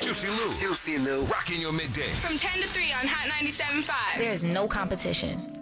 Juicy Lou. Rocking your midday. From 10 to 3 on Hot 97.5. There's no competition.